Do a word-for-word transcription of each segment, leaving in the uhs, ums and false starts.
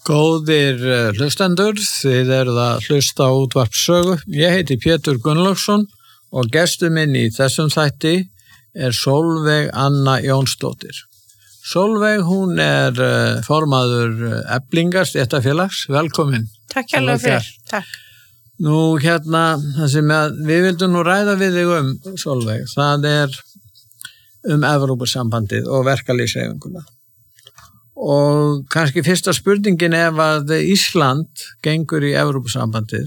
Góðir hlustendur, þið eruð að hlusta á útvarp Sögu. Ég heiti Pétur Gunnlaugsson og gestur minn í þessum þætti er Sólveig Anna Jónsdóttir. Sólveig, hún er formaður Eflingar stéttarfélags. Velkomin. Takk hérlega fyrir. Takk. Nú hérna, það sem að, við vildum nú ræða við þig um, Sólveig, það er um Evrópusambandið og verkalýðshreyfinguna. Og kannski fyrsta spurningin ef að Ísland gengur í Evrópusambandið.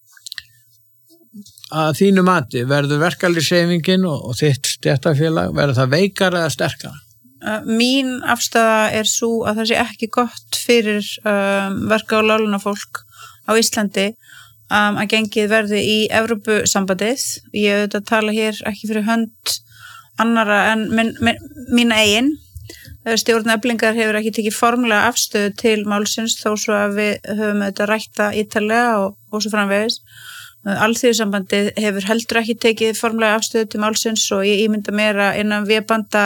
Að þínu mati, verður verkalýðshreyfingin og, og þitt stéttarfélag, verður það veikara eða sterkara? Mín afstaða er svo að það sé ekki gott fyrir um, verka- og láglaunafólk á Íslandi um, að gengið verði í Evrópusambandið. Ég auðvitað tala hér ekki fyrir hönd annara en min, min, mína eigin. Stjórn Eflingar hefur ekki tekið formlega afstöðu til málsins þó svo að við höfum þetta rætta ítarlega og, og svo framvegis. Alþýðusambandið hefur heldur ekki tekið formlega afstöðu til málsins og ég ímynda mér að innan vébanda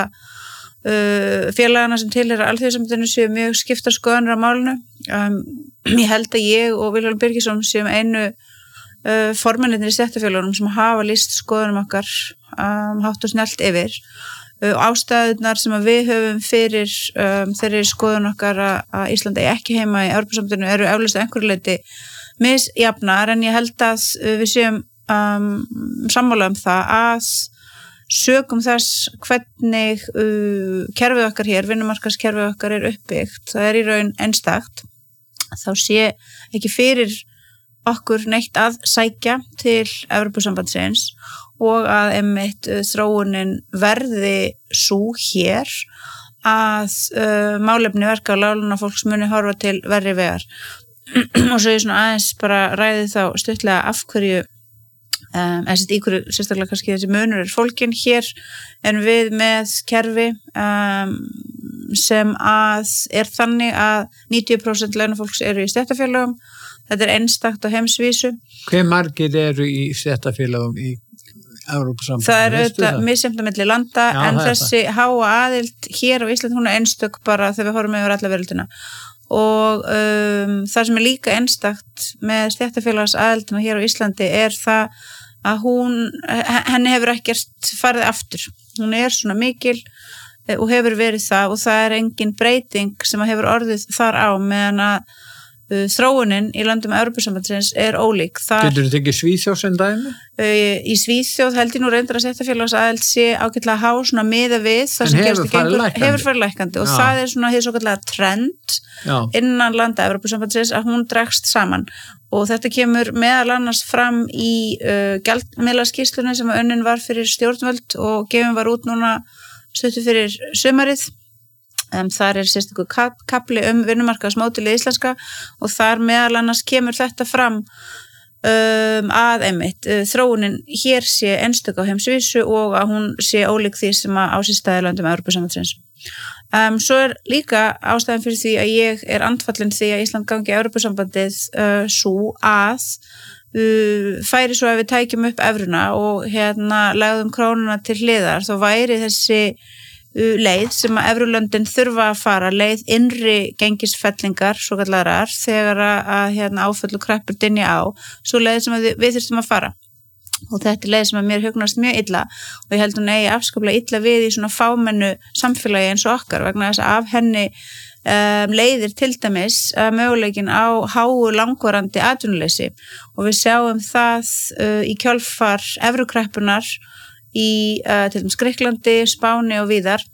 uh, félagana sem tilheyra Alþýðusambandinu séu mjög skiptar skoðanir á málinu. Um, ég held að ég og Vilhjálmur Birgisson séum einu uh, formennirnir í stéttarfélögunum sem hafa lýst skoðunum okkar um, hátt og snjallt yfir. Ástæðunar sem að við höfum fyrir um, þeirri skoðun okkar að Íslandi ekki heima í Evrópusambandinu eru eflaust að einhverju leyti misjafnar en ég held að við séum um, sammála um það að sökum þess hvernig uh, kerfið okkar hér, vinnumarkaðskerfið okkar er uppbyggt, það er í raun einstakt, þá sé ekki fyrir okkur neitt að sækja til Evrópusambandsins og að einmitt þróunin verði sú hér að uh, málefni verka- og láglaunafólks muni horfa til verri vegar. Og svo ég svona aðeins bara ræði þá stuttlega af hverju, um, eða í hverju sérstaklega kannski þessi munur er fólkin hér en við með kerfi um, sem að er þannig að níutíu prósent launafólks eru í stéttarfélögum. Þetta er einstakt á heimsvísu. Hve margir eru í stéttarfélögum í Evrópusambandinu? Það er auðvitað misjafnt á milli landa. Já, en þessi háa aðild hér á Íslandi, hún er einstök bara þegar við horfum yfir alla veröldina. Og um, það sem er líka einstakt með stéttarfélags aðildina hér á Íslandi er það að hún, henni hefur ekkert farið aftur. Hún er svona mikil og hefur verið það og það er engin breyting sem hefur orðið þar á meðan að þróunin í löndum Evrópusambandsins er ólík. Getur þið ekki Svíþjóð sem dæmi? Í Svíþjóð held ég nú reyndar að stéttarfélags aðild sé ágætlega há svona miða við það sem hefur farið lækkandi. Hefur farið lækkandi og Já. Það er svona hið svokallaga trend Já. Innan landa Evrópusambandsins að hún dregst saman og þetta kemur meðal annars fram í uh, gjaldmiðlaskýrslunni sem önnin var fyrir stjórnvöld og gefin var út núna stuttu fyrir sumarið. Um, þar er sérstakur kapli um vinnumarkaðsmódelið íslenska og þar meðal annars kemur þetta fram um, að einmitt uh, þróunin hér sé einstök á heimsvísu og að hún sé ólík því sem að á sér staði löndum Evrópusambandsins. Um, svo er líka ástæðan fyrir því að ég er andfallin því að Ísland gangi Evrópusambandið uh, svo að uh, færi svo að við tækjum upp evruna og hérna lagðum krónuna til hliðar þá væri þessi leið sem að Evrulöndin þurfa að fara, leið innri gengisfellingar, svo kallarar, þegar að, að hérna, áföll og kreppur dynja á, svo leið sem við, við þurftum að fara. Og þetta er leið sem að mér hugnast mjög illa og ég held hún eigi afskaplega illa við í svona fámennu samfélagi eins og okkar vegna þess að af henni um, leiðir til dæmis uh, möguleikin á háu langvarandi atvinnuleysi og við sjáum það uh, í kjölfar evrukreppunar í uh, til dæmis Grikklandi, Spáni og víðar.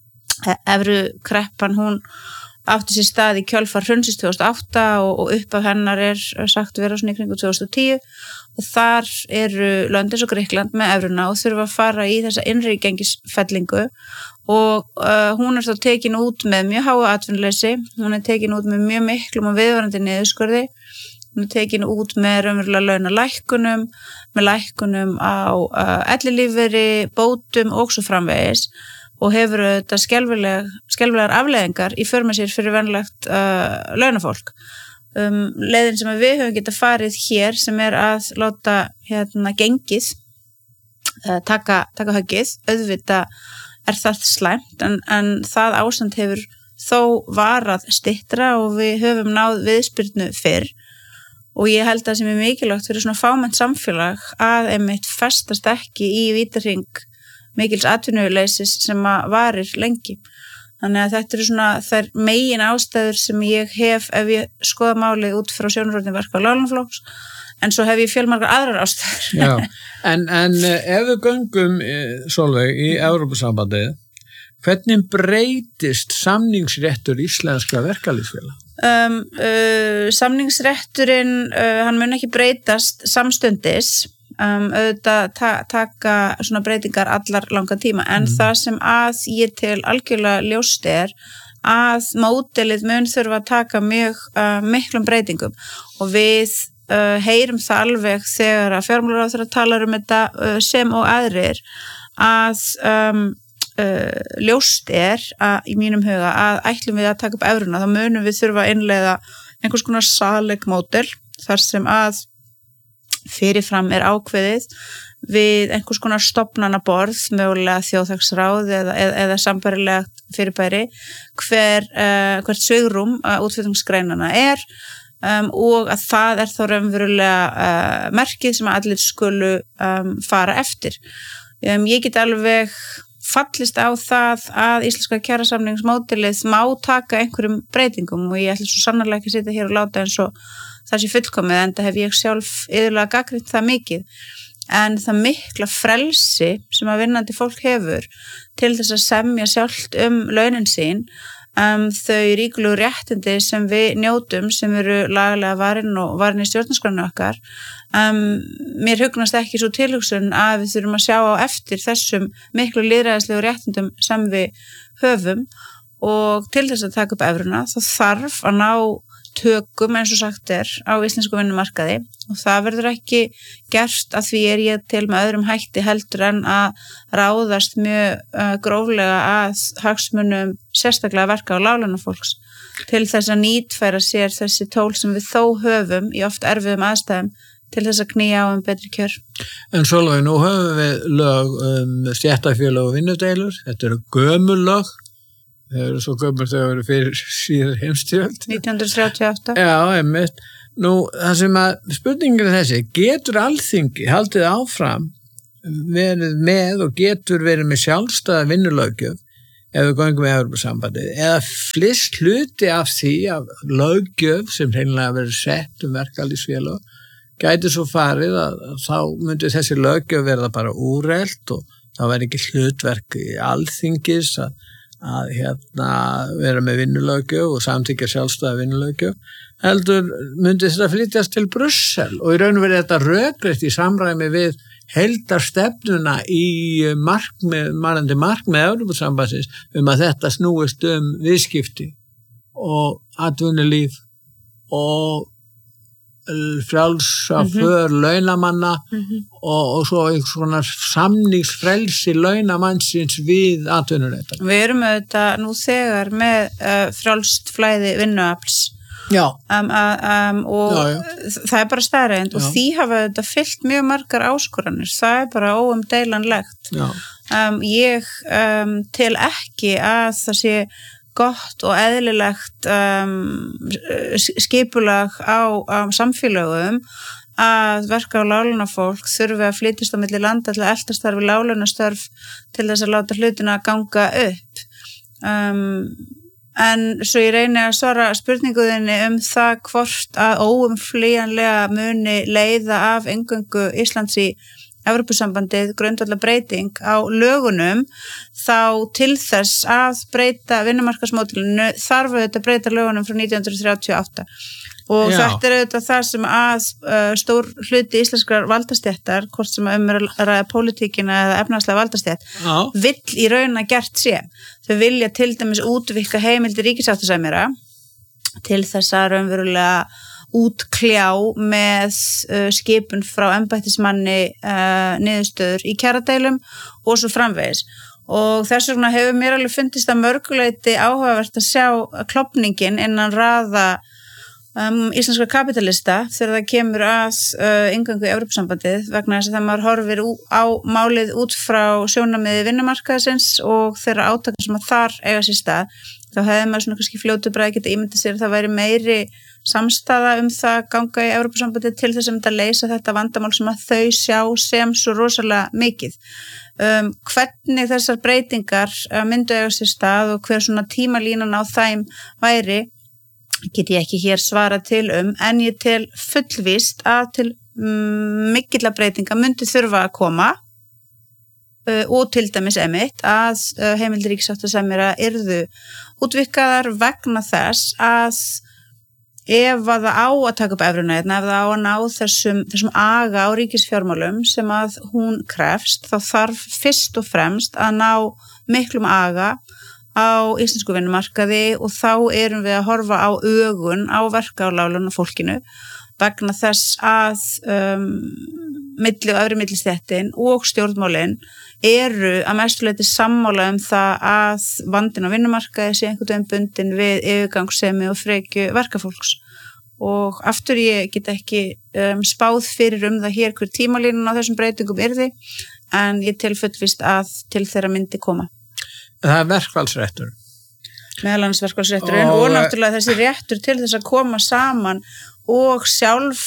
Evrukreppan hún átti sér stað í kjölfar hrunsins tvö þúsund og átta og, og upp af hennar er sagt vera svona í kringu tvö þúsund og tíu og þar eru lönd eins og Grikkland með evruna og þurfa að fara í þessa innri gengisfellingu og uh, hún er þá tekin út með mjög háu atvinnuleysi, hún er tekin út með mjög miklum og viðvarandi niðurskurði. Hún er tekin út með raunverulega launalækkunum, með lækkunum á uh, ellilífeyri, bótum og svo framvegis og hefur þetta skelfileg, skelfilegar afleiðingar í för með sér fyrir venjulegt uh, launafólk. Um, leiðin sem við höfum getað farið hér sem er að láta hérna gengið uh, taka, taka höggið, auðvitað er það slæmt en, en það ástand hefur þó varað styttra og við höfum náð viðspyrnu fyrr og ég held að sem er mikilvægt fyrir svona fámennt samfélag að einmitt festast ekki í vítahring mikils atvinnuleysis sem að varir lengi. Þannig að þetta eru svona þær megin ástæður sem ég hef ef ég skoða málið út frá sjónarhorni verka- og láglaunafólks, en svo hef ég fjölmargar aðrar ástæður. Já, en, en ef við göngum Sólveig í Evrópusambandið, hvernig breytist samningsréttur íslenska verkalýðsfélaga? Um, uh, samningsrétturinn, uh, hann mun ekki breytast samstundis, um, auðvitað ta taka svona breytingar allar langan tíma, en mm. það sem að ég til algjörlega ljóst er að módelið mun þurfa að taka mjög uh, miklum breytingum og við uh, heyrum það alveg þegar að fjármálaráðherra talar um þetta uh, sem og aðrir að um, Uh, ljóst er að, í mínum huga að ætlum við að taka upp evruna þá munum við þurfa að innleiða einhvers konar salegmódel þar sem að fyrirfram er ákveðið við einhvers konar stofnanaborð mögulega þjóðhagsráð eða, eða, eða sambærilegt fyrirbæri hver, uh, hvert svigrúm uh, útflutningsgreinana er um, og að það er þá raunverulega uh, merkið sem allir skulu um, fara eftir. Um, ég get alveg fallist á það að íslenska kjarasamningsmódelið má taka einhverjum breytingum og ég ætla svo sannarlega ekki að sitja hér og láta eins og það sé fullkomið, en það hef ég sjálf yfirlega gagnrýnt það mikið, en það mikla frelsi sem að vinnandi fólk hefur til þess að semja sjálft um launin sín, um, þau ríkulegu réttindi sem við njótum sem eru lagalega varin og varin í stjórnarskránni okkar. Um, mér hugnast ekki svo tilhugsun að við þurfum að sjá á eftir þessum miklu lýðræðislegu réttindum sem við höfum og til þess að taka upp evruna þá þarf að ná tökum eins og sagt er á íslensku vinnumarkaði og það verður ekki gert að því er ég til með öðrum hætti heldur en að ráðast mjög uh, gróflega að hagsmunum sérstaklega verka- og láglaunafólks til þess að nýtfæra sér þessi tól sem við þó höfum í oft erfiðum aðstæðum til þess að knýja á um betri kjör. En Sólveig, nú höfum við lög um stéttarfélög og vinnudeilur, þetta eru gömul lög, þau eru svo gömul þau eru fyrir síðar heimstyrjöld. nítján hundruð þrjátíu og átta. Já, einmitt. Nú, það sem að spurningin er þessi, getur Alþingi haldið áfram verið með og getur verið með sjálfstæða vinnulöggjöf ef við göngum með Evrópusambandið, eða flest hluti af því af löggjöf sem hreinlega verið sett um verkalýðsfélög gæti svo farið að, að þá myndi þessi löggjöf verða bara úrelt og þá verði ekki hlutverk í Alþingis að, að hérna, vera með vinnulöggjöf og samþykkja sjálfstæða vinnulöggjöf, heldur myndi þetta flytjast til Brussel og í raun og verið þetta rökrétt í samræmi við heildarstefnuna í markmið, margandi markmið Evrópusambandsins um að þetta snúist um viðskipti og atvinnulíf og frjálsa för mm-hmm. launamanna mm-hmm. og, og svo einhvers konar samningsfrelsi launamannsins við atvinnuréttar. Við erum auðvitað nú þegar með uh, frjálst flæði vinnuafls um, um, og já, já. Það er bara staðreynd og því hafa þetta fyllt mjög margar áskoranir, það er bara óumdeilanlegt. Um, ég um, tel ekki að það sé gott og eðlilegt um, skipulag á, á samfélögum að verka- og láglaunafólk þurfi að flytjast á milli landa til að eltast þar við láglaunastörf til þess að láta hlutina ganga upp. Um, en svo ég reyni að svara spurninguðinni um það hvort að óumflýjanlega muni leiða af eingöngu Íslands í Evrópusambandið grundvallar breyting á lögunum, þá til þess að breyta vinnumarkaðsmódelinu þarf auðvitað að breyta lögunum frá nítján hundruð þrjátíu og átta og Já. Þetta er auðvitað það sem að uh, stór hluti íslenskrar valdastéttar, hvort sem um er að ræða pólitíkina eða efnahagslega valdastétt, Já. Vill í raun að gert sé. Þau vilja til dæmis útvíkka heimildir ríkissáttasemjara til þess að raunverulega útkljá með uh, skipun frá embættismanni uh, niðurstöður í kjaradeilum og svo framvegis. Og þess vegna hefur mér alveg fundist að mörguleiti áhugavert að sjá klopningin innan raða um, íslenska kapitalista þegar það kemur að uh, inngöngu í Evrópusambandið vegna þess að það maður horfir á málið út frá sjónarmiði vinnumarkaðsins og þeirra átaka sem að þar eiga sér stað. þá hefði maður svona kannski fljótu bræði geta ímyndið sér að það væri meiri samstaða um það ganga í Evrópusambandið til þess að leysa þetta vandamál sem að þau sjá sem svo rosalega mikið. Um, hvernig þessar breytingar myndu eiga sér stað og hver svona tímalínan á þeim væri get ég ekki hér svara til um, en ég tel fullvíst að til um, mikilla breytinga myndi þurfa að koma uh, og til dæmis emitt að uh, heimildir ríkissáttasemjara yrðu útvikkaðar vegna þess að ef að það á að taka upp evruna, ef það á að ná þessum, þessum aga á ríkisfjármálum sem að hún krefst, þá þarf fyrst og fremst að ná miklum aga á íslensku vinnumarkaði og þá erum við að horfa á ögun á verkálálun og fólkinu vegna þess að um, milli og öfri millistéttin og stjórnmálin eru að mestuleyti sammála um það að vandinn á vinnumarkaði sé einhvern veginn bundin við yfirgangssemi og frekju verkafólks og aftur ég get ekki um, spáð fyrir um það hér hver tímalínan á þessum breytingum yrði en ég tel fullvíst að til þeirra myndi koma. Það er verkfallsréttur. Meðal annars verkfallsrétturinn og, og náttúrulega þessi réttur til þess að koma saman og sjálf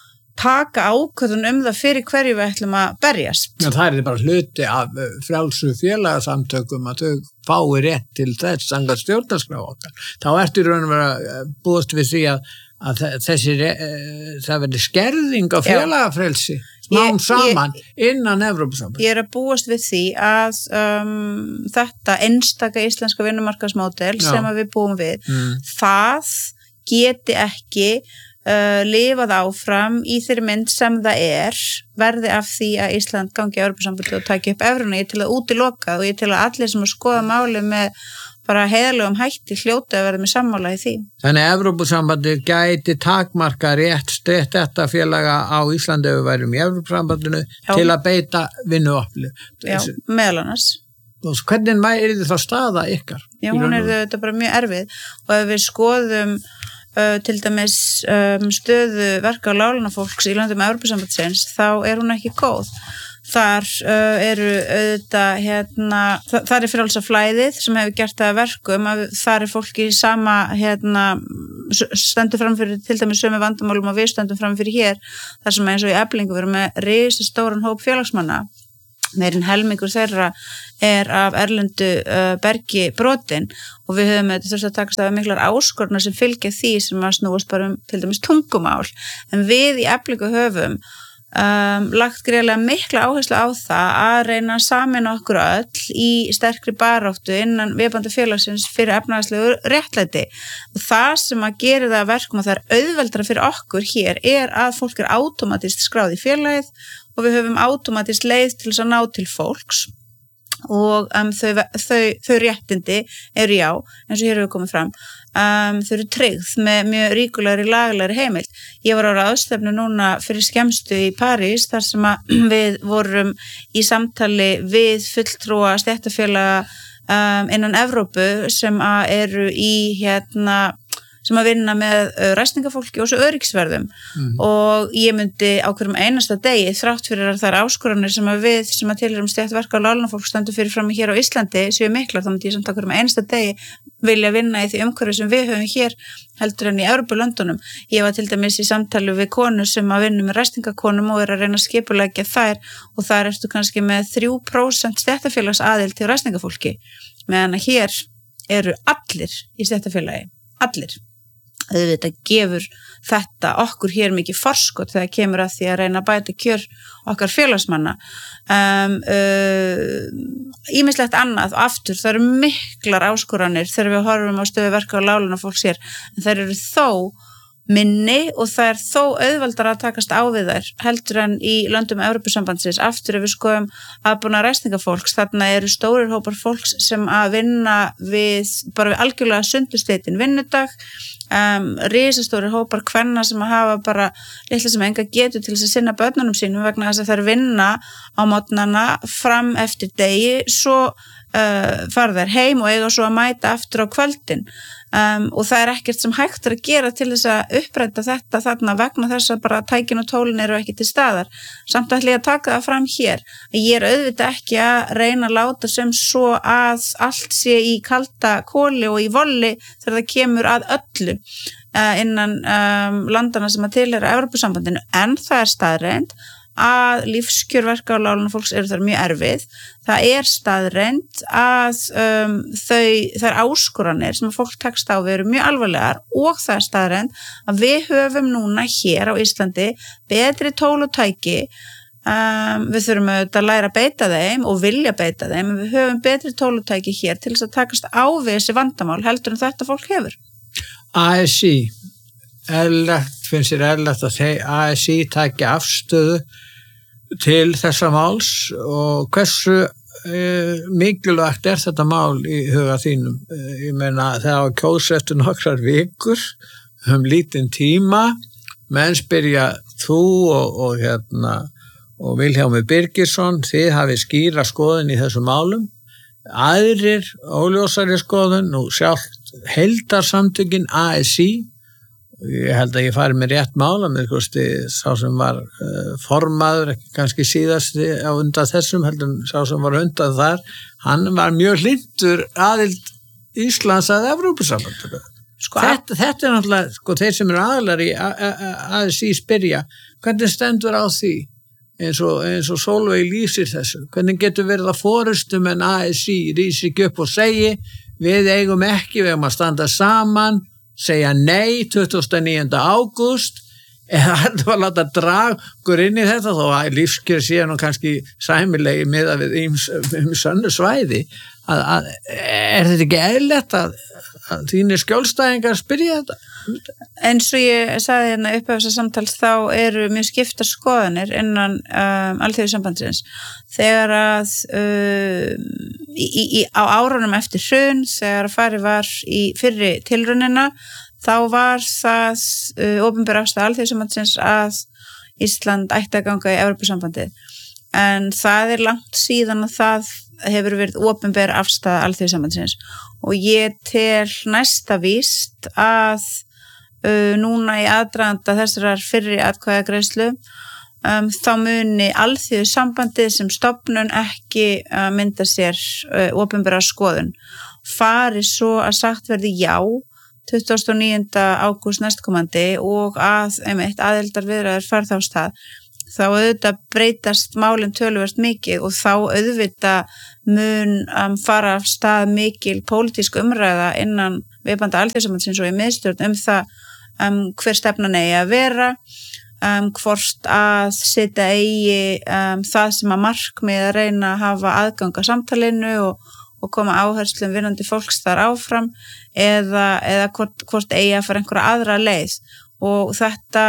taka ákvörðun um það fyrir hverju við ætlum að berjast. Ja, það er bara hluti af frjálsu félagasamtökum að þau fái rétt til þess samkvæmt stjórnarskrá okkar. Þá ertu í raun og vera búist við því að, að þessi það verði skerðing á félagafrelsi nám saman ég, innan Evrópusambandið. Ég er að búast við því að um, þetta einstaka íslenska vinnumarkaðsmódel sem að við búum við, mm. það geti ekki Uh, lifað áfram í þeirri mynd sem það er verði af því að Ísland gangi á Evrópusambandið og taki upp evruna. Ég til að útiloka og ég til að allir sem að skoða máli með bara heiðarlegum hætti hljóti að verða með sammála í því. Þannig að Evrópusambandið gæti takmarka rétt stéttarfélaga á Íslandi ef við værum í Evrópusambandinu til að beita vinnuafli. Já, meðal annars. Hvernig er þetta staða ykkar? Já, hún er þetta bara mjög erfið og ef við skoðum Uh, til dæmis um, stöðu verka og láglunafólks í löndum Evrópusambandsins þá er hún ekki góð. Þar uh, eru auðvitað hérna, þa þar er frjálsa flæðið sem hefur gert það að verkum að þar er fólki sama hérna, stendur framfyrir til dæmis sömu vandamálum og við stöndum framfyrir hér þar sem eins og í Eflingu við erum með risastóran hóp félagsmanna. Meirinn helmingur þeirra er af erlendu uh, bergi brotin og við höfum þetta þurft að takast af miklar áskornar sem fylgja því sem að snúast bara um til dæmis tungumál en við í Eflingu höfum um, lagt greiðlega mikla áherslu á það að reyna að sameina okkur öll í sterkri baráttu innan vébandi félagsins fyrir efnahagslegu réttlæti og það sem að gera það að verkum og það er auðveldara fyrir okkur hér er að fólk er átómatist skráð í félagið og við höfum átómatist leið til þess að ná til fólks og um, þau, þau, þau réttindi eru já, eins og hér hefur komið fram um, þau eru tryggð með mjög ríkulegri lagalegri heimild. Ég var á ráðstefnu núna fyrir skemmstu í París þar sem að við vorum í samtali við fulltrúa stéttarfélaga um, innan Evrópu sem að eru í hérna sem að vinna með ræstingafólki og svo öryggisverðum mm. og ég myndi á hverjum einasta degi þrátt fyrir að það er áskoranir sem að við sem að tilheyrum stéttverka og láglunafólk stendur fyrir fram hér á Íslandi séu miklar, þá myndi ég samt á hverjum einasta degi vilja vinna í því umhverfi sem við höfum hér heldur en í Evrópulöndunum. Ég var til dæmis í samtali við konu sem að vinna með ræstingakonum og er að reyna að skipuleggja þær og þar ertu kannski með þrjú prósent stéttarfélagsaðild til ræstingafólki meðan að hér eru allir í stéttarfélagi, allir. Auðvitað gefur þetta okkur hér mikið forskot þegar kemur að því að reyna að bæta kjör okkar félagsmanna. Um, uh, ýmislegt annað og aftur, það eru miklar áskoranir þegar við horfum á stöðu verka og láglunafólks hér, en þær eru þó minni og það er þó auðveldar að takast á við þær heldur en í löndum Evrópusambandsins. Aftur ef við skoðum aðbúna ræstingafólks, þarna eru stórir hópar fólks sem að vinna við, bara við algjörlega sundusleitin vinnudag, um, risastórir hópar kvenna sem að hafa bara litla sem enga getur til þess að sinna börnunum sínum vegna þess að þær vinna á mótnana fram eftir degi, svo uh, fara þær heim og eiga svo að mæta aftur á kvöldin um, og það er ekkert sem hægt er að gera til þess að uppræta þetta þarna vegna þess að bara tækin og tólin eru ekki til staðar. Samt ætla ég að taka það fram hér að ég er auðvitað ekki að reyna að láta sem svo að allt sé í kalda kóli og í volli þegar það kemur að öllu innan um, landana sem að tilheyra Evrópusambandinu, en það er staðreind að lífskjör verka og láglaunafólks eru þar mjög erfið. Það er staðreind að um, þau, þær áskoranir sem að fólk tekst á við eru mjög alvarlegar og það er staðreind að við höfum núna hér á Íslandi betri tól og tæki. Um, við þurfum auðvitað að læra að beita þeim og vilja beita þeim, en við höfum betri tól og tæki hér til þess að takast á við þessi vandamál heldur en þetta fólk hefur. A S I, eðlilegt, finnst þér eðlilegt að A S I taki afstöðu til þessa máls og hversu uh, mikilvægt er þetta mál í huga þínum? Uh, ég meina það á kjósa eftir nokkrar vikur, um lítinn tíma, menn spyrja þú og, og, hérna, og Vilhjálmur Birgisson, þið hafið skýra skoðun í þessum málum, aðrir óljósari skoðun og sjálft heildarsamtökin A S I, ég held að ég fari með rétt mála með kosti, sá sem var uh, formaður, ekki kannski síðast á undan þessum, heldur sá sem var undan þar, hann var mjög hlindur aðild Íslands að Evrópusambandinu. Sko, þetta, þetta er náttúrulega, sko, þeir sem eru aðilar í A S I spyrja, hvernig stendur á því? Eins og, eins og Sólveig lýsir þessu. Hvernig getur verið að forustum en A S I rýsi ekki upp og segi við eigum ekki, við eigum að standa saman, segja nei tuttugasta og níunda ágúst eða hættu að láta dragur inn í þetta þó að lífskjör sé nú kannski sæmilegi miða við um sönnu svæði. Að, að, er þetta ekki eðlilegt að, að þínir skjólstæðingar spyrja þetta? Eins og ég sagði hérna upp af þessa samtals þá eru mjög skiptar skoðanir innan um, Alþýðusambandsins þegar að uh, í, í, á árunum eftir hrun þegar farið var í fyrri tilraunina þá var það uh, opinber afstaða Alþýðusambandsins að Ísland ætti að ganga í Evrópusambandið, en það er langt síðan að það hefur verið opinber afstaða Alþýðusambandsins og ég tel næsta víst að uh, núna í aðdraganda þessarar fyrri atkvæðagreiðslu um, þá muni Alþýðusambandið sem stofnun ekki uh, mynda sér uh, opinbera skoðun. Fari svo að sagt verði já tuttugasta og níunda ágúst næstkomandi og að einmitt aðildarviðræður fari þá af stað, þá auðvitað breytast málin töluvert mikið og þá auðvitað mun um, fara af stað mikil pólitísk umræða innan viðbanda Alþýðusambandsins og í miðstjórn um það um, hver stefnan eigi að vera, um, hvort að setja eigi um, það sem að markmið að reyna að hafa aðgang að samtalinu og, og koma áherslum vinnandi fólks þar áfram eða, eða hvort, hvort eigi að fara einhverja aðra leið og þetta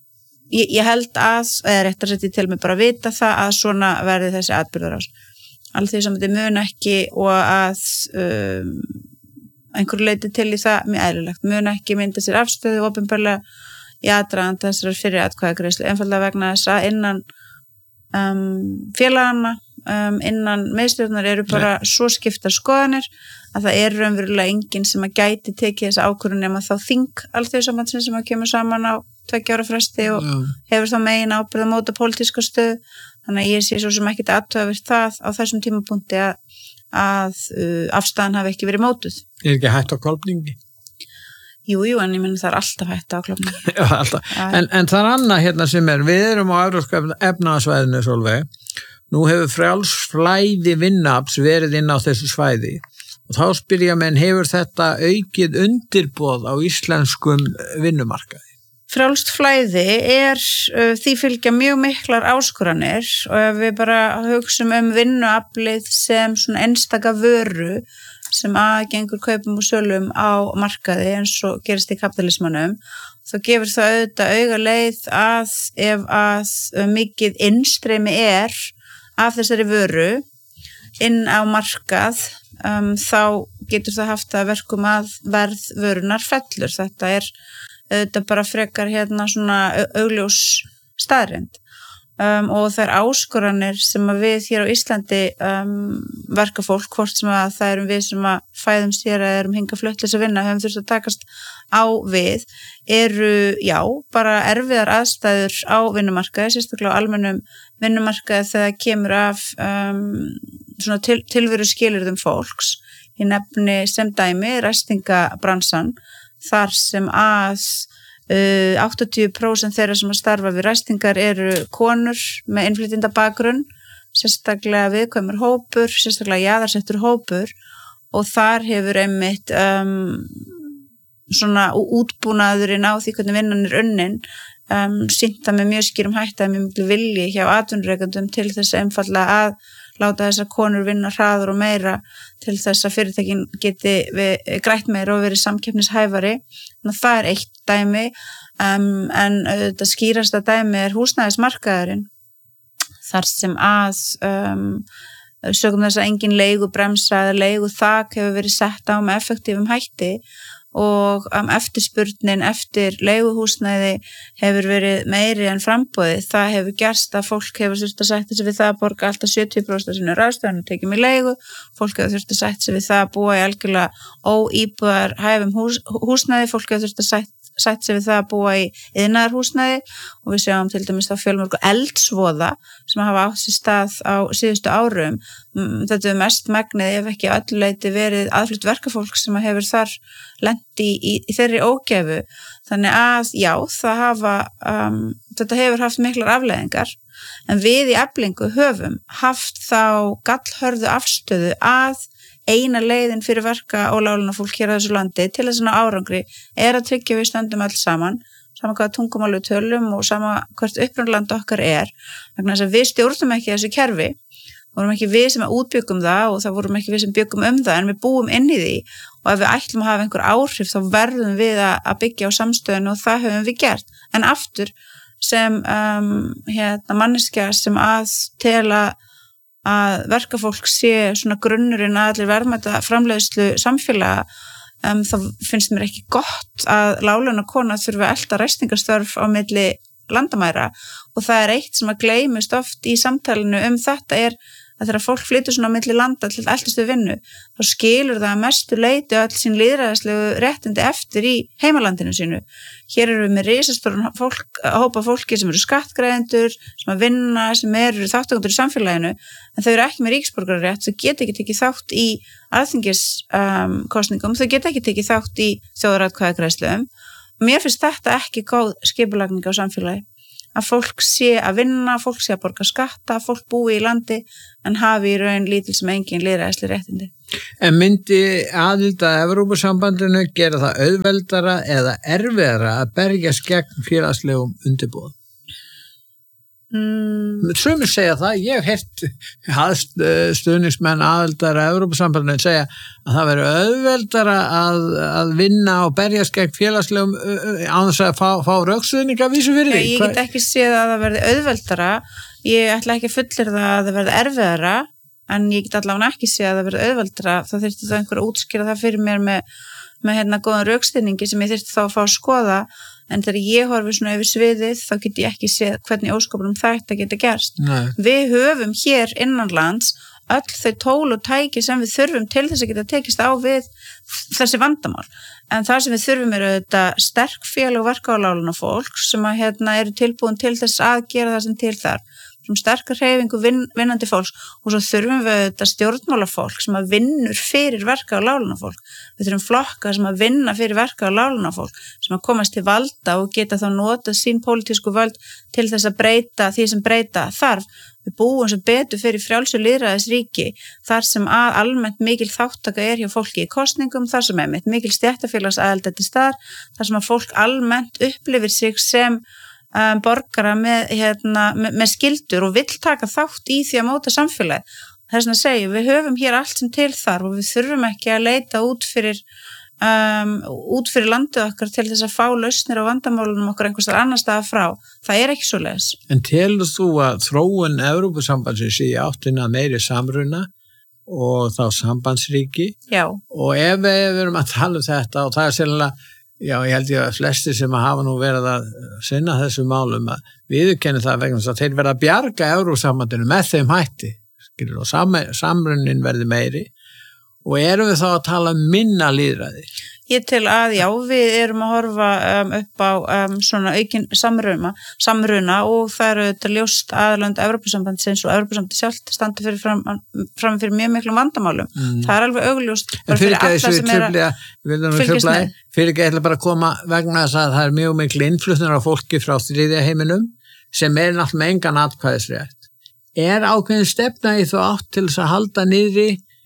Ég, ég held að, eða rétt að setja til mig bara að vita það að svona verði þessi atburðarás. Alþýðusambandið mun ekki og að um, einhverju leiti til í það mjög eðlilegt, mun ekki mynda sér afstöðu opinberlega í aðdraganda þessar fyrir atkvæðagreiðslu, einfaldlega vegna þess að innan um, félagana, um, innan miðstjórnar eru bara Nei. Svo skiptar skoðanir að það er raunverulega enginn sem að gæti tekið þessa ákvörðun nema þá þing Alþýðusambandsins sem að kemur saman á tveggja ára fresti og Já. Hefur þá megin ábyrgð að móta pólitíska stöðu, þannig að ég sé svo sem ekkert athugavert það á þessum tímapunkti að, að uh, afstæðan hafi ekki verið mótuð. Er ekki hægt á klofningi? Jú, jú, en ég menn það er alltaf hægt á klofningi. Já, alltaf. En, en það er annað hérna sem er, við erum á evrópska efnahagsvæðinu Sólveig, nú hefur frjáls flæði vinnuafls verið inn á þessu svæði og þá spyrja menn, hefur þetta aukið undirboð á íslenskum vinnumarkaði? Frjálst flæði er uh, því fylgja mjög miklar áskoranir og ef við bara hugsum um vinnuaflið sem svona einstaka vöru sem aðgengur kaupum og sölum á markaði eins og gerist í kapitalismanum, þá gefur það auðvitað auga leið að ef að uh, mikið innstreymi er af þessari vöru inn á markað, um, þá getur það haft að verkum að verð vörunar fellur. Þetta er þetta bara frekar hérna svona augljós staðreynd um, og þær áskoranir sem að við hér á Íslandi um, verkafólk, hvort sem að það erum við sem að fæðum sér eða erum hingað fluttlis að vinna, höfum þurft að takast á við, eru, já, bara erfiðar aðstæður á vinnumarkaði, sérstaklega á almennum vinnumarkaði þegar kemur af um, svona til, tilveru skilyrðum fólks. Ég nefni sem dæmi ræstingabransan, þar sem að Uh, áttatíu prósent þeirra sem að starfa við ræstingar eru konur með innflytjenda bakgrunn, sérstaklega viðkvæmur hópur, sérstaklega jaðarsettur hópur og þar hefur einmitt um, svona útbúnaðurinn á því hvernig vinnan er unnin um, sýnt það með mjög skýrum hætti að mjög miklu vilji hjá atvinnurekendum til þess einfaldlega að láta þessar konur vinna hraður og meira til þess að fyrirtækin geti við, grætt meira og verið samkeppnishæfari. Þannig að það er eitt dæmi, um, en þetta skýrasta dæmi er húsnæðismarkaðurinn, þar sem að um, sögum þess að engin leigubremsa eða leiguþak hefur verið sett á með effektífum hætti og um, eftirspurnin eftir leiguhúsnæði hefur verið meiri en framboðið. Það hefur gerst að fólk hefur þurft að sætta sig við það að borga alltaf sjötíu prósent af sínu ráðstöfunum og tekið með leigu. Fólk hefur þurft að sætta sig við það að búa í algjörlega óíbúðar hæfum hús, húsnæði. Fólk hefur þurft að sætta sætt sig við það að búa í iðnaðarhúsnæði og við sjáum til dæmis þá fjölmörgu eldsvoða sem hafa átt sér stað á síðustu árum. Þetta er mest megnið ef ekki að öllu leyti verið aðflutt verkafólk sem hefur þar lent í, í, í þeirri ógæfu. Þannig að já, það hafa, um, þetta hefur haft miklar afleiðingar en við í Eflingu höfum haft þá gallhörðu afstöðu að eina leiðin fyrir verka og láglaunafólk hér á þessu landi til þess að árangri er að tryggja við stöndum alls saman, sama hvaða tungumál við tölum og sama hvert upprunaland okkar er, vegna þess að við stjórnum ekki þessu kerfi, vorum ekki við sem útbyggum það og það vorum ekki við sem byggum um það en við búum inn í því og ef við ætlum að hafa einhver áhrif þá verðum við að byggja á samstöðinu og það höfum við gert. En aftur sem um, hérna, manneskja sem að tela að verkafólk sé svona grunnurinn að allir verðmæta framleiðslu samfélaga, um, þá finnst mér ekki gott að láglauna kona þurfi að elta ræstingastörf á milli landamæra og það er eitt sem að gleymist oft í samtalinu um þetta er að þegar fólk flytur svona á milli landa til eldastu vinnu, þá skilur það að mestu leyti og all sín lýðræðislegu réttindi eftir í heimalandinu sínu. Hér eru við með risastóran fólk, hópa fólki sem eru skattgreiðendur, sem að vinna, sem eru þáttakendur í samfélaginu, en þau eru ekki með ríkisborgararétt, þau geta ekki tekið þátt í alþingiskosningum, um, þau geta ekki tekið þátt í þjóðaratkvæðagreiðslum. Mér finnst þetta ekki góð skipulagning á samfélagi. Að fólk sé að vinna, fólk sé að borga skatta, fólk búi í landi en hafi í raun lítil sem engin lýðræðisleg réttindi. En myndi aðild að Evrópusambandinu gera það auðveldara eða erfiðara að berjast gegn félagslegum undirboðum? Mm. Sumir segja það, ég hef heyrt stuðningsmenn aðildar að Evrópusambandinu segja að það veri auðveldara að, að vinna og berjast gegn félagslegum án þess að fá, fá rökstuðninga vísu fyrir því. Ég get ekki séð að það verði auðveldara, ég ætla ekki að fullyrða að það verði erfiðara, en ég get allavega ekki séð að það verði auðveldara, þá þyrfti það einhver að útskýra það fyrir mér með, með hérna góðan rökstuðningi sem ég þyrfti þá að fá að skoða. En þegar ég horfi svona yfir sviðið, þá get ég ekki séð hvernig óskopunum þetta geta gerst. Nei. Við höfum hér innanlands öll þau tól og tæki sem við þurfum til þess að geta tekist á við þessi vandamál. En það sem við þurfum er auðvitað sterk félag og verka á láglaunafólk sem að hérna eru tilbúin til þess að gera það sem til þar. Sem sterkar hreyfingu vin, vinnandi fólks og svo þurfum við þetta stjórnmálafólk sem að vinnur fyrir verka og láglaunafólk. Við þurfum flokka sem að vinna fyrir verka og láglaunafólk sem að komast til valda og geta þá nota sín pólitísku völd til þess að breyta því sem breyta þarf. Við búum sem betur fyrir frjálsu lýðræðisríki þar sem að almennt mikil þáttaka er hjá fólki í kosningum, þar sem er mikil stéttarfélagsaðild til staðar, þar sem að fólk almennt upplifir sig sem Um, borgara með, hérna, með, með skildur og vill taka þátt í því að móta samfélagi. Þess vegna segjum við höfum hér allt sem til þarf og við þurfum ekki að leita út fyrir, um, út fyrir landið okkar til þess að fá lausnir á vandamálunum okkar einhvers þar annar staðar frá. Það er ekki svoleiðis. En telur þú að þróun Evrópusambandsins í áttina meiri samruna og þá sambandsríki? Já. Og ef við erum að tala um þetta og það er sérlega Já, ég held ég að flestir sem að hafa nú verið að sinna þessu málum að viðurkenni það vegna þess að þeir verða að bjarga Evrópusambandinu með þeim hætti, skilur, og sam, samrunnin verði meiri og erum við þá að tala um minna lýðræði? Ég til að já, við erum að horfa um, upp á um, svona aukin samruna, samruna og það eru þetta ljóst aðlönd Evrópusambandsins og Evrópusambandi sjálft standi fyrir fram, fram fyrir mjög miklum vandamálum. Mm. Það er alveg augljóst bara fyrir alla sem er að fylgjast með. Fyrir ekki ætla bara að koma vegna þess að það er mjög mikil innflutningur af fólki frá þriðja heiminum sem er náttúrulega með engan atkvæðisrétt. Er ákveðin stefna í þú átt til þess að halda niðri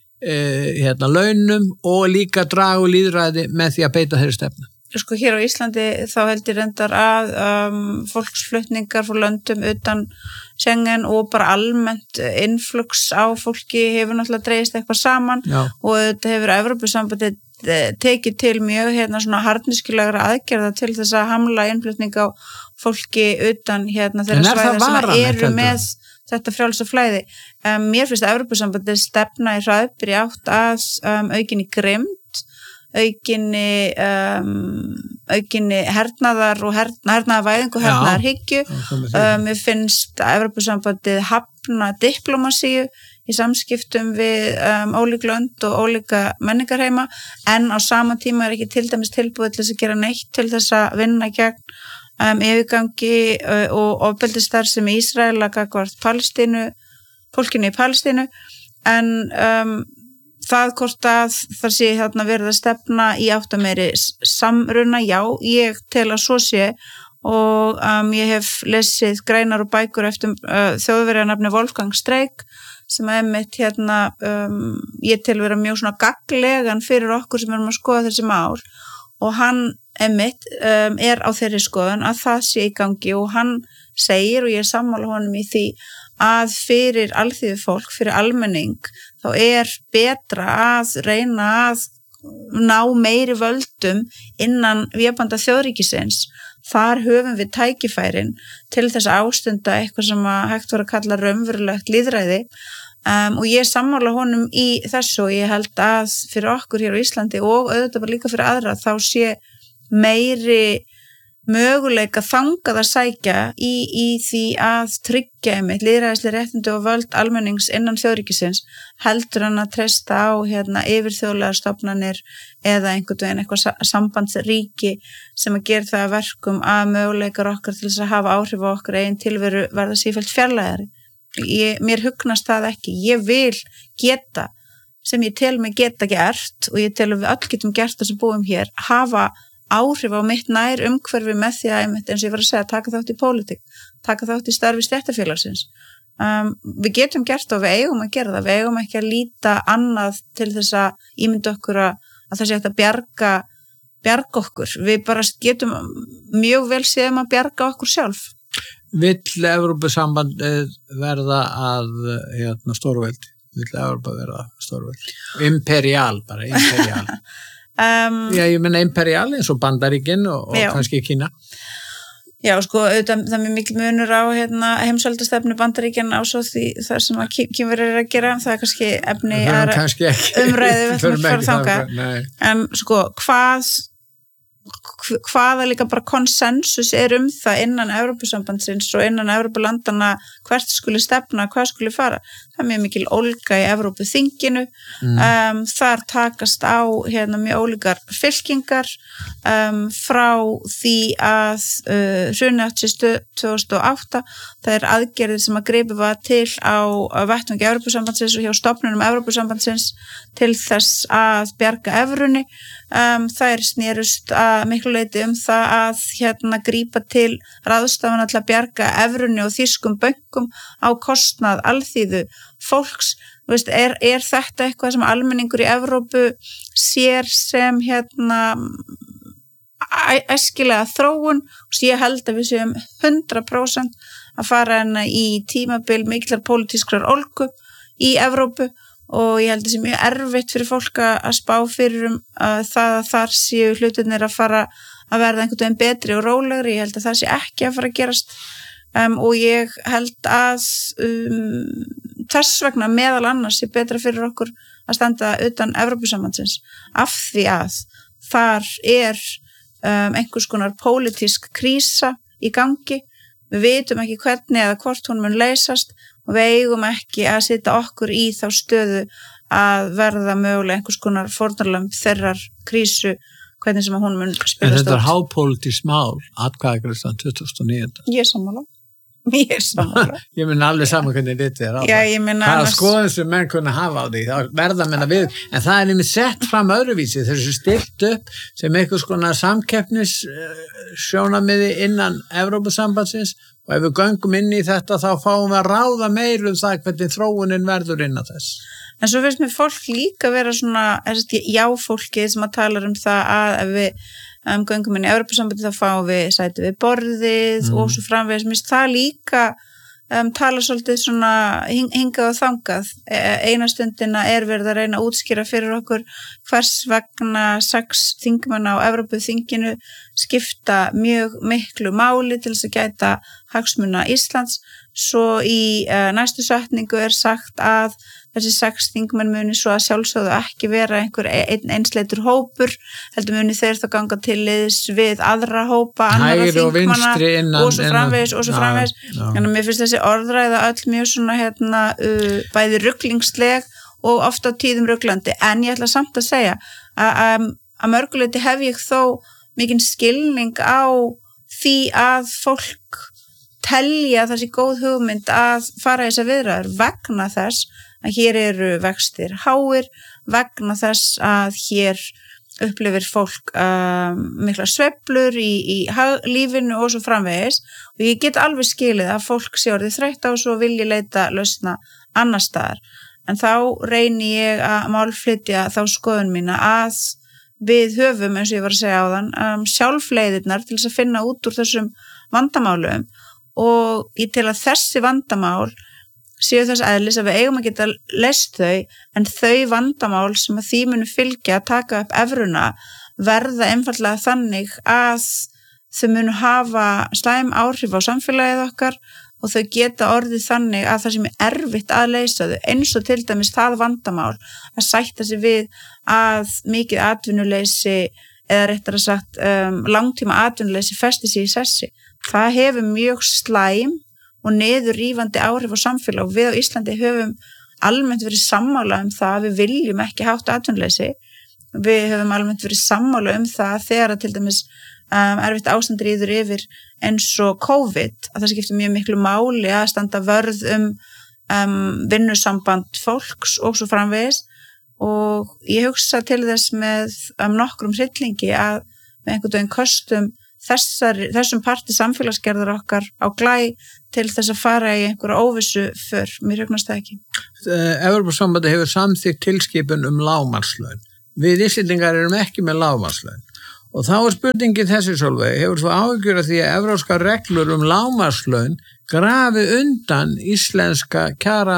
Uh, hérna, launum og líka draga og lýðræði með því að beita þeirri stefnu? Sko hér á Íslandi þá heldur reyndar að um, fólksflutningar frá löndum utan Schengen og bara almennt influx á fólki hefur náttúrulega dreigist eitthvað saman. Já. Og þetta hefur Evrópusambandið tekið til mjög hérna svona harðnískulegra aðgerða til þess að hamla innflutning á fólki utan hérna þeirra svæða sem eru með þetta frjálsa flæði. Um, mér finnst að Evrópusambandið stefna í hraðbyri átt að um, aukinni grimmd, aukinni, um, aukinni hernaðar og herna, hernaðarvæðingu og hernaðarhyggju. Um, mér finnst að Evrópusambandið hafna diplomasíu í samskiptum við um, ólík lönd og ólíka menningarheima en á sama tíma er ekki til dæmis tilbúið til þess að gera neitt til þess að vinna gegn Um, yfirgangi uh, og ofbeldisstarf sem Ísraela gagnvart Palestínu, fólkinu í Palestínu en um, það hvort að það sé þarna verið að stefna í átt að meiri samruna, já, ég tel að svo sé og um, ég hef lesið greinar og bækur eftir uh, þjóðverjanafni Wolfgang Streeck sem er mitt hérna, um, ég tel vera mjög svona gagnlegan fyrir okkur sem erum að skoða þessi mál og hann Emmitt um, er á þeirri skoðun að það sé í gangi og hann segir og ég er sammála honum í því að fyrir alþýðu fólk, fyrir almenning þá er betra að reyna að ná meiri völdum innan vébanda þjóðríkisins. Þar höfum við tækifærin til þess að ástunda eitthvað sem að hægt voru að kalla raunverulegt lýðræði um, og ég er sammála honum í þessu og ég held að fyrir okkur hér á Íslandi og auðvitað bara líka fyrir aðra þá sé meiri möguleika þangað að sækja í, í því að tryggja einmitt lýðræðisleg réttindi og völd almennings innan þjóðríkisins heldur hann að treysta á hérna, yfirþjóðlegar stofnanir eða einhvern veginn eitthvað sambandsríki sem að gera það að verkum að möguleikar okkar til þess að hafa áhrif á okkar eigin tilveru verða sífellt fjarlægari. Ég, mér hugnast það ekki. Ég vil geta sem ég tel mig geta gert og ég tel að við öll getum gert það sem búum hér hafa áhrif á mitt nær umhverfi með því að, eins og ég var að segja, taka þátt í pólitík, taka þátt í starfi stéttarfélagsins. Um, við getum gert og við eigum að gera það, við eigum ekki að líta annað til þess að ímynda okkur að, að það sé hægt að bjarga, bjarga okkur. Við bara getum mjög vel séðum að bjarga okkur sjálf. Vill Evrópusamband verða að hérna, stórveldi? Vill Evrópa verða stórveldi? Imperial bara, imperial. Um, já, ég menna imperial eins og Bandaríkin og, og kannski Kína. Já, sko, auðvitað, það er mikil munur á hérna, heimsveldastefnu Bandaríkin á svo því það sem að Kínverjar er að gera, það er kannski efni aðra umræðu við ætlum að fara þangað. En sko, hvað hvaða líka bara konsensus er um það innan Evrópusambandsins og innan Evrópulandana hvert skuli stefna, hvað skuli fara. Það er mjög mikil ólga í Evrópuþinginu, mm. um, þar takast á hérna mjög ólíkar fylkingar um, frá því að uh, hrunið átti sér tvö þúsund og átta. Það er aðgerðir sem að gripið var til á vettvangi Evrópusambandsins og hjá stofnunum Evrópusambandsins til þess að bjarga evrunni. Um, það er snerust að miklu leyti um það að hérna grípa til ráðstafana til að bjarga evrunni og þýskum bönkum á kostnað alþýðu fólks. Veist, er, er þetta eitthvað sem almenningur í Evrópu sér sem hérna æskilega þróun og ég held að við séum hundrað prósent að fara hérna í tímabil miklar pólitískrar ólgu í Evrópu og ég held að það sé mjög erfitt fyrir fólk að spá fyrir um uh, það að þar séu hlutirnir að fara að verða einhvern veginn betri og rólegri. Ég held að það sé ekki að fara að gerast um, og ég held að um, þess vegna meðal annars sé betra fyrir okkur að standa utan Evrópusambandsins af því að þar er um, einhvers konar pólitísk krísa í gangi, við vitum ekki hvernig eða hvort hún mun leysast og við eigum ekki að setja okkur í þá stöðu að verða mögulega einhvers konar fórnarlömb þeirrar krísu, hvernig sem að hún mun spilast út. En þetta er hápólitískt mál, atkvæðagreiðslan tuttugasta og níunda. Ég er sammála. Ég er sammála. Ég minn alveg saman hvernig þetta er á Já, ég minna það. Það er skoðum sem menn kunna hafa á því, það verða menna við, en það er nefnir sett fram öðruvísi, þessu stilt upp sem einhvers konar samkeppnis sjónamiði innan Evrópusambandsins og ef við göngum inn í þetta þá fáum við að ráða meir um það hvernig þróunin verður innan þess. En svo finnst mér fólk líka vera svona, já fólki sem að tala um það að ef við um, göngum inn í Evrópusambandi þá fáum við sæti við borðið mm. og svo framvegis, mér finnst það líka um, tala svolítið svona hing, hingað og þangað. E, eina stundina er verið að reyna að útskýra fyrir okkur hvers vegna sex þingmanna á Evrópuþinginu skipta mjög miklu máli til þess að gæta hagsmuna Íslands, svo í uh, næstu setningu er sagt að þessi sex þingmenn muni svo að sjálfsögðu ekki vera einhver ein, einsleitur hópur, heldur muni þeir þá ganga til liðs við aðra hópa, annara þingmanna og, og svo framvegis og svo framvegis. Þannig að mér finnst þessi orðræða öll mjög svona hérna uh, bæði ruglingsleg og ofta á tíðum ruglandi, en ég ætla samt að segja að að mörguleiti hef ég þó mikinn skilning á því að fólk telja þessi góð hugmynd að fara í þessar viðræður vegna þess að hér eru vextir háir, vegna þess að hér upplifir fólk um, mikla sveiflur í, í lífinu og svo framvegis og ég get alveg skilið að fólk sé orðið þreytt á svo vilji leita lausna annar staðar, en þá reyni ég að málflytja þá skoðun mína að við höfum, eins og ég var að segja áðan, um, sjálfleiðirnar til þess að finna út úr þessum vandamálum og ég tel að þessi vandamál séu þess eðlis að við eigum að geta leyst þau, en þau vandamál sem að því munu fylgja að taka upp evruna verða einfallega þannig að þau munu hafa slæm áhrif á samfélagið okkar og þau geta orðið þannig að það sem er erfitt að leysa þau, eins og til dæmis það vandamál að sætta sig við að mikið atvinnuleysi eða réttar að sagt um, langtíma atvinnuleysi festi sig í sessi. Það hefur mjög slæm og niður rífandi áhrif á samfélag og við á Íslandi höfum almennt verið sammála um það að við viljum ekki hátt atvinnuleysi. Við höfum almennt verið sammála um það þegar að til dæmis um, erfitt ástand ríður yfir eins og COVID, að það skiptir mjög miklu máli að standa vörð um, um vinnusamband fólks og svo framvegis og ég hugsa til þess með um, nokkrum hryllingi að með einhvern veginn kostum Þessar, þessum parti samfélagsgerðar okkar á glæ til þess að fara í einhverja óvissu för, mér hugnast það ekki. Evrópusambandið hefur samþykkt tilskipun um lágmarkslaun. Við Íslendingar erum ekki með lágmarkslaun. Og þá er spurningin þessi Sólveig, hefur svo áhyggjur af því að evrópska reglur um lágmarkslaun grafi undan íslenska kjara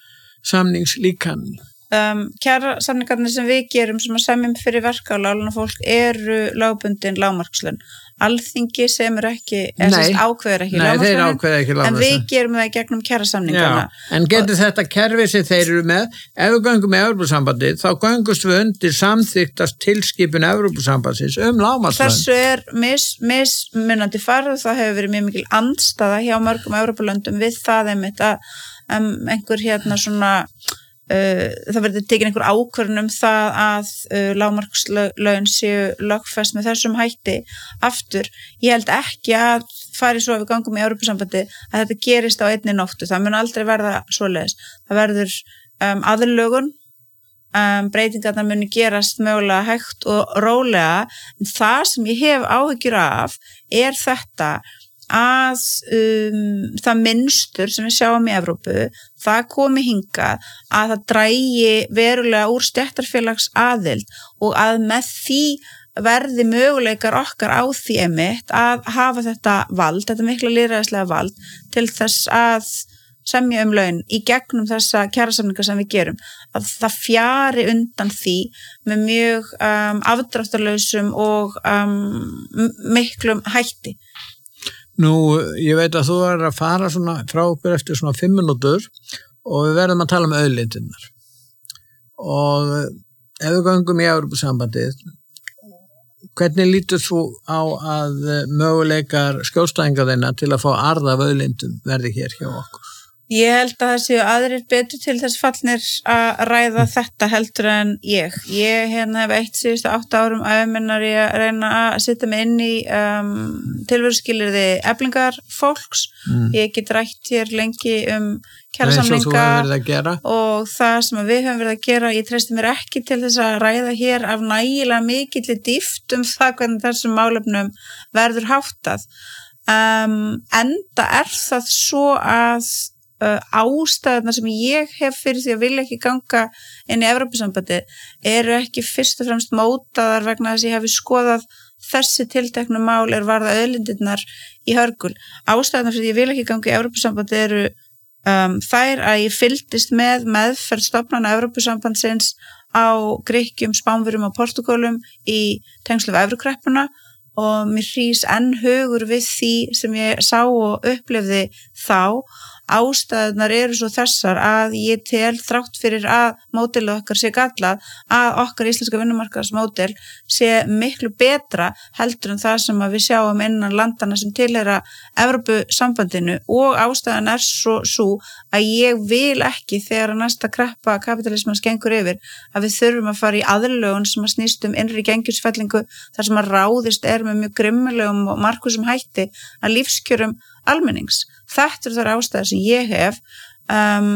samningslíkaninu. Um, kjara samningarnir sem við gerum sem að semjum fyrir verkefni fólk eru lögbundin lágmarkslaun. Alþingi semur ekki ákveður ekki lágmarkslaun en við gerum það í gegnum kjara samningana. En getur og, þetta kerfi sem þeir eru með, ef við göngum með Evrópusambandið þá göngust við undir samþyktast tilskipun Evrópusambandsins um lágmarkslaun. Þessu er mis, mismunandi farið, það hefur verið mjög mikil andstaða hjá mörgum Evrópulöndum við það einmitt að um, einhver hérna svona Uh, það verður tekin einhver ákvörðun um það að uh, lágmarkslaun séu lögfest með þessum hætti aftur. Ég held ekki að fari svo að við gangum í Evrópusambandi að þetta gerist á einni nóttu, það mun aldrei verða svoleiðis. Það verður um, aðlögun, um, breytingarnar muni gerast mögulega hægt og rólega, en það sem ég hef áhyggjur af er þetta að um, það mynstur sem við sjáum í Evrópu, það komi hingað að það drægi verulega úr stéttarfélags aðild og að með því verði möguleikar okkar á því einmitt að hafa þetta vald, þetta mikla lýðræðislega vald til þess að semja um laun í gegnum þessa kjarasamninga sem við gerum, að það fjari undan því með mjög um, afdráttarlausum og um, miklum hætti. Nú, ég veit að þú er að fara svona frá okkur eftir svona fimm minútur og við verðum að tala um auðlindirnar. Og ef við göngum í Evrópusambandið hvernig lítur þú á að möguleikar skjólstæðinga þeirna til að fá arð af auðlindum verði hér hjá okkur? Ég held að það séu aðrir betur til þess fallnir að ræða þetta heldur en ég. Ég hérna hef eitt síðustu átta árum æfiminnar ég að reyna að setja mig inn í um, tilveruskilyrði eflingar fólks. Mm. Ég get rætt hér lengi um kjarasamninga og það sem við höfum verið að gera. Ég treysti mér ekki til þess að ræða hér af nægilega mikilli dýpt um það hvernig þessum málefnum verður háttað. Um, enda er það svo að Uh, ástæðuna sem ég hef fyrir því að vilja ekki ganga inn í Evrópusambandi eru ekki fyrst og fremst mótaðar vegna þess að ég hefi skoðað þessi tilteknu mál er varða auðlindirnar í hörgul. Ástæðuna fyrir því að ég vil ekki ganga í Evrópusambandi eru um, þær að ég fylgdist með meðferð stofnana Evrópusambandsins á Grikkjum, Spánverjum og Portúgalum í tengslu við Evrukreppuna og mér hrís enn hugur við því sem ég sá og upplifði þá. Ástæðunar eru svo þessar að ég tel þrátt fyrir að módelið okkar sé gallað að okkar íslenska vinnumarkaðsmódel sé miklu betra heldur en það sem við sjáum innan landana sem tilheyra Evrópusambandinu og ástæðan er svo, svo að ég vil ekki þegar að næsta kreppa kapitalismans gengur yfir að við þurfum að fara í aðlögun sem að snýst um innri gengjusfellingu þar sem að ráðist er með mjög grimmilegum og markvísum hætti að lífskjörum almennings. Þetta er þar ástæður sem ég hef. Um,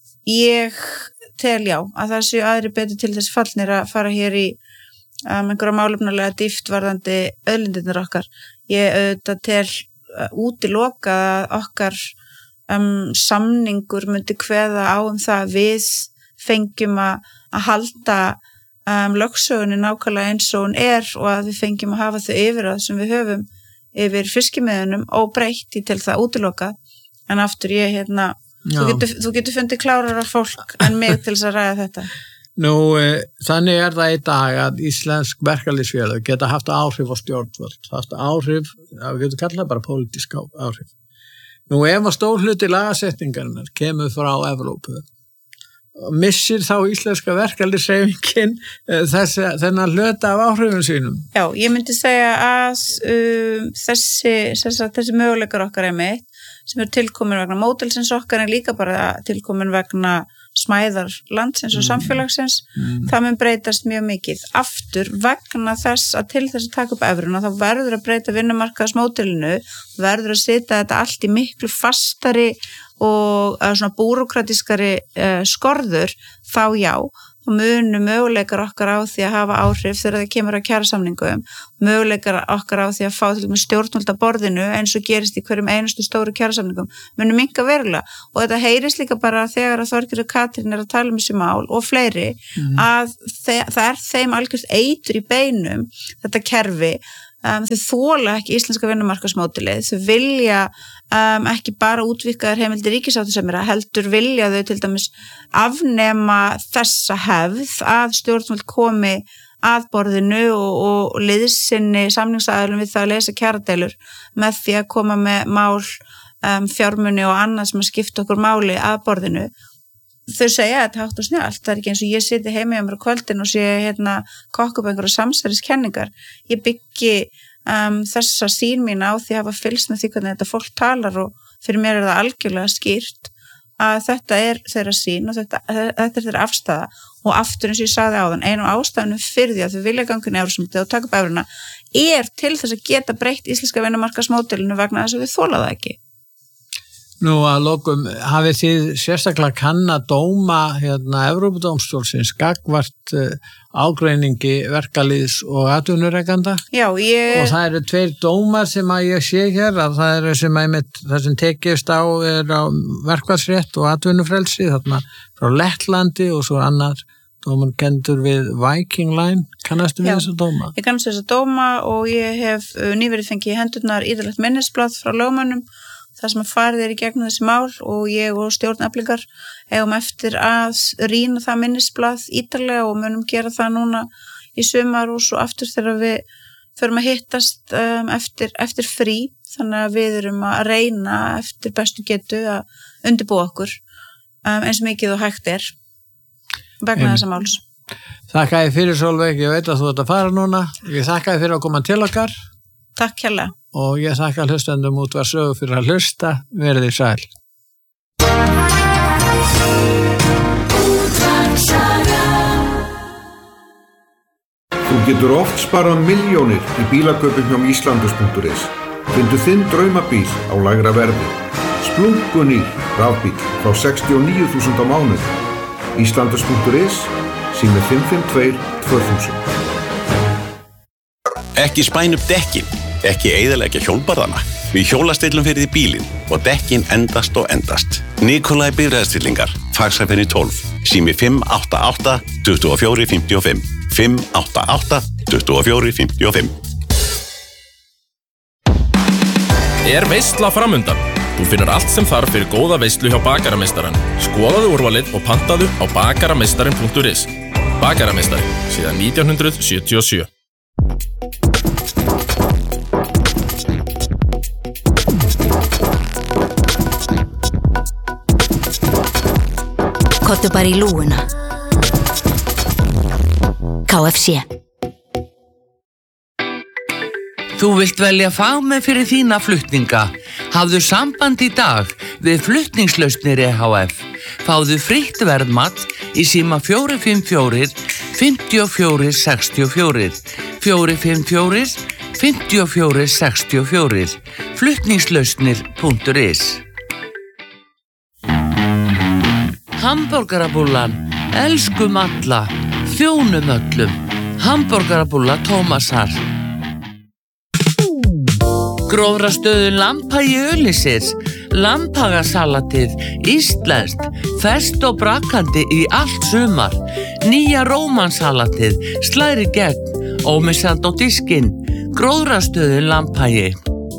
ég tel já að það séu aðri betur til þess fallnir að fara hér í um, einhverja málefnulega dýpt varðandi auðlindirnar okkar. Ég auðvitað tel uh, útiloka að okkar um, samningur myndi kveða á um það við fengjum að, að halda um, lögsögunni nákvæmlega eins og hún er og að við fengjum að hafa þau yfir að sem við höfum yfir fiskimiðunum og breytt í til það útiloka en aftur ég hérna þú getur, þú getur fundið klárara fólk en mig til þess að ræða þetta. Nú, e, þannig er það í dag að íslensk verkalýðsfélög geta haft áhrif á stjórnvöld, haft áhrif, við getum kallað bara pólitísk áhrif. Nú, ef að stór hluti lagasetningarinnar kemur frá Evrópu, missir þá íslenska verkalýðshreyfingin þessi, þennan hluta af áhrifum sínum? Já, ég myndi segja að um, þessi, þessi, þessi möguleikar okkar er mitt sem er tilkomin vegna módelsins okkar en líka bara tilkomin vegna smæðar landsins og samfélagsins mm. það mun breytast mjög mikið aftur vegna þess að til þess að taka upp evruna þá verður að breyta vinnumarkaðsmódelinu verður að setja þetta allt í miklu fastari og svona búrókratískari uh, skorður þá já og munu möguleikar okkar á því að hafa áhrif þegar það kemur að kjarasamningum, möguleikar okkar á því að fá til og með stjórnvalda borðinu eins og gerist í hverjum einustu stóru kjarasamningum, munu minnka verulega og þetta heyrist líka bara þegar að Þorgerður Katrín er að tala um þessi mál og fleiri mm. að það er þeim algjört eitur í beinum þetta kerfi. Um, þau þola ekki íslenska vinnumarkaðsmódelið, þau vilja um, ekki bara útvíkkaðar heimildir ríkisáttasemjara, heldur vilja þau til dæmis afnema þessa hefð að stjórnvöld komi að borðinu og, og liðsinni samningsaðilum við það að leysa kjaradeilur með því að koma með mál, um, fjármuni og annað sem að skipta okkur máli að borðinu. Þau segja að þetta hátt og snjált, það er ekki eins og ég siti heimi á mér á kvöldin og sé hérna kokka upp einhverja samsæriskenningar. Ég byggi um, þessa sín mín á því að hafa fylgst með því hvernig þetta fólk talar og fyrir mér er það algjörlega skýrt að þetta er þeirra sín og þetta, þetta er þeirra afstæða og aftur eins og ég sagði áðan, einu ástæðunum fyrir því að þau vilja ganga inn í Evrópusambandið og taka upp evruna er til þess að geta breytt íslenska vinnumarkaðsmódelinu vegna þess að við þola það ekki. Nú að lokum, hafið þið sérstaklega kann að dóma hérna Evrópudómstólsins gagnvart uh, ágreiningi verkalýðs og atvinnurekanda? Já, ég... Og það eru tveir dómar sem að ég sé hér, að það eru sem að mitt, það sem tekist á er á verkfallsrétt og atvinnufrelsi, þarna frá Lettlandi og svo annar dómar kendur við Viking Line. Kannastu við þessa dóma? Ég kannast þessa dóma og ég hef uh, nýverið fengið í hendurnar íðalegt minnisblað frá lögmönnum það sem að farið er í gegnum þessi mál og ég og stjórn Eflingar eigum eftir að rýna það minnisblað ítarlega og munum gera það núna í sumar og svo aftur þegar við förum að hittast um, eftir, eftir frí þannig að við erum að reyna eftir bestu getu að undirbúa okkur um, eins mikið og hægt er vegna þessa máls. Þakka þér fyrir, Sólveig, ég veit að þú ert að fara núna. Ég þakka þér fyrir að koma til okkar. Takk hérlega. Og ég þakka hlustendum Útvarp Sögu fyrir að hlusta. Verið sæl. Þú getur oft sparað milljónir í bílakaupum hjá Íslandus punktur is. Findu þinn draumabíl á lægra verði. Splunkunýr rafbíl frá sextíu og níu þúsund á mánuði. Íslandus punktur is, sími fimm fimm tvö tvö þúsund. Ekki spæn upp dekkin, ekki eyðileggja hjólbarðana. Við hjólastillum fyrir því bílinn og dekkin endast og endast. Nikolai bifreiðastillingar, Faxaferri tólf, sími fimm átta átta tvö fjögur fimm fimm, fimm átta átta tvö fjögur fimm fimm. Er veisla framundan? Þú finnur allt sem þarf fyrir góða veislu hjá Bakarameistarann. Skoðaðu úrvalið og pantaðu á bakarameistarin punktur is. Bakarameistari, síðan nítján hundruð sjötíu og sjö. Kottu bara í lúguna. K F C. Þú vilt velja fagmenn fyrir þína flutninga. Hafðu samband í dag við Flutningslausnir E H F. Fáðu frítt verðmat í síma fjögur fimm fjögur, fimm fjögur sex fjögur, fjögur fimm fjögur, fimm fjögur sex fjögur, flutningslausnir punktur is. Hamborgarabúllan, elskum alla, þjónum öllum. Hamborgarabúlla Tómasar. Grófrastöðun Lambhagi Öllisir, Lambhagasalatið, íslenskt, ferskt og brakandi í allt sumar. Nýja rómansalatið, slæri gegn, ómissandi á diskinn. Grófrastöðun Lambhagi.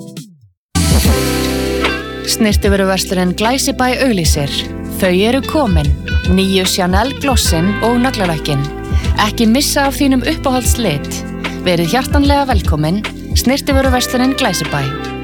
Snyrtivöruverslurinn Glæsibæ Auglýsir. Þau eru komin, nýju Chanel glossin og naglalakkin. Ekki missa af þínum uppáhaldslit. Verið hjartanlega velkomin, Snyrtivöruverslurinn Glæsibæ.